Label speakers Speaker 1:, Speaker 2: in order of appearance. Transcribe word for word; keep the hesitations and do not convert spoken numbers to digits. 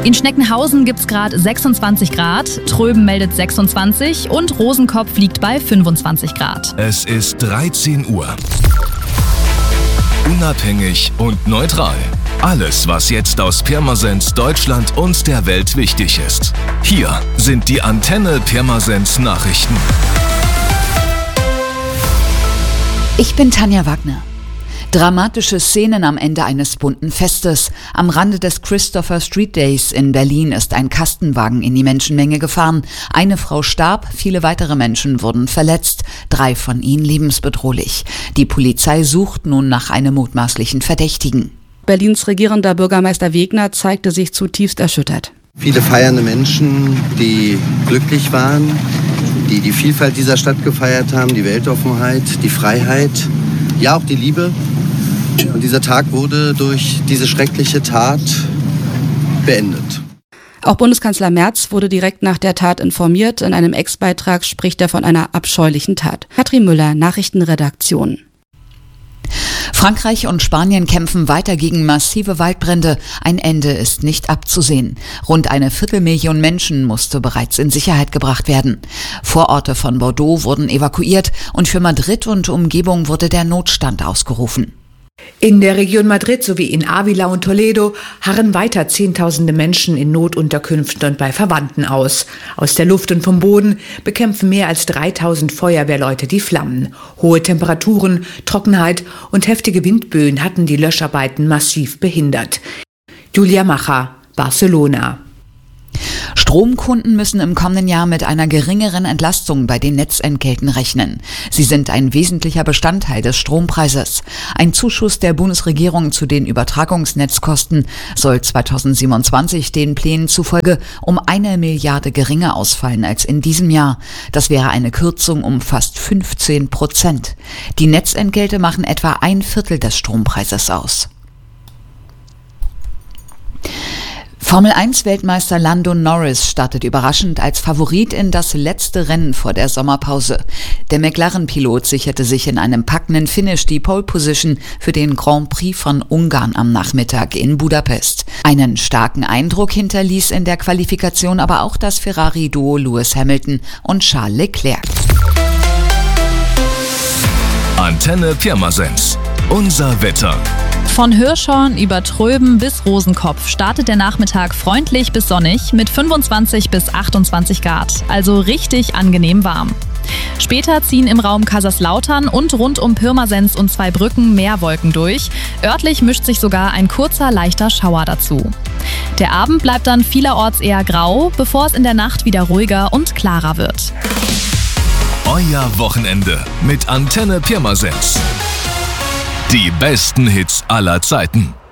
Speaker 1: In Schneckenhausen gibt es gerade sechsundzwanzig Grad, Tröben meldet sechsundzwanzig und Rosenkopf liegt bei fünfundzwanzig Grad.
Speaker 2: Es ist dreizehn Uhr. Unabhängig und neutral. Alles, was jetzt aus Pirmasens, Deutschland und der Welt wichtig ist. Hier sind die Antenne Pirmasens Nachrichten.
Speaker 3: Ich bin Tanja Wagner. Dramatische Szenen am Ende eines bunten Festes. Am Rande des Christopher Street Days in Berlin ist ein Kastenwagen in die Menschenmenge gefahren. Eine Frau starb, viele weitere Menschen wurden verletzt, drei von ihnen lebensbedrohlich. Die Polizei sucht nun nach einem mutmaßlichen Verdächtigen.
Speaker 4: Berlins regierender Bürgermeister Wegner zeigte sich zutiefst erschüttert.
Speaker 5: Viele feiernde Menschen, die glücklich waren, die die Vielfalt dieser Stadt gefeiert haben, die Weltoffenheit, die Freiheit, ja auch die Liebe. Und dieser Tag wurde durch diese schreckliche Tat beendet.
Speaker 4: Auch Bundeskanzler Merz wurde direkt nach der Tat informiert. In einem Ex-Beitrag spricht er von einer abscheulichen Tat. Katrin Müller, Nachrichtenredaktion.
Speaker 3: Frankreich und Spanien kämpfen weiter gegen massive Waldbrände. Ein Ende ist nicht abzusehen. Rund eine Viertelmillion Menschen musste bereits in Sicherheit gebracht werden. Vororte von Bordeaux wurden evakuiert und für Madrid und Umgebung wurde der Notstand ausgerufen.
Speaker 6: In der Region Madrid sowie in Ávila und Toledo harren weiter Zehntausende Menschen in Notunterkünften und bei Verwandten aus. Aus der Luft und vom Boden bekämpfen mehr als dreitausend Feuerwehrleute die Flammen. Hohe Temperaturen, Trockenheit und heftige Windböen hatten die Löscharbeiten massiv behindert. Julia Macher, Barcelona.
Speaker 3: Stromkunden müssen im kommenden Jahr mit einer geringeren Entlastung bei den Netzentgelten rechnen. Sie sind ein wesentlicher Bestandteil des Strompreises. Ein Zuschuss der Bundesregierung zu den Übertragungsnetzkosten soll zweitausendsiebenundzwanzig den Plänen zufolge um eine Milliarde geringer ausfallen als in diesem Jahr. Das wäre eine Kürzung um fast fünfzehn Prozent. Die Netzentgelte machen etwa ein Viertel des Strompreises aus. Formel eins Weltmeister Lando Norris startet überraschend als Favorit in das letzte Rennen vor der Sommerpause. Der McLaren-Pilot sicherte sich in einem packenden Finish die Pole Position für den Grand Prix von Ungarn am Nachmittag in Budapest. Einen starken Eindruck hinterließ in der Qualifikation aber auch das Ferrari-Duo Lewis Hamilton und Charles Leclerc.
Speaker 2: Antenne Pirmasens. Unser Wetter.
Speaker 1: Von Hirschhorn über Tröben bis Rosenkopf startet der Nachmittag freundlich bis sonnig mit fünfundzwanzig bis achtundzwanzig Grad, also richtig angenehm warm. Später ziehen im Raum Kaiserslautern und rund um Pirmasens und Zweibrücken mehr Wolken durch. Örtlich mischt sich sogar ein kurzer, leichter Schauer dazu. Der Abend bleibt dann vielerorts eher grau, bevor es in der Nacht wieder ruhiger und klarer wird.
Speaker 2: Euer Wochenende mit Antenne Pirmasens. Die besten Hits aller Zeiten.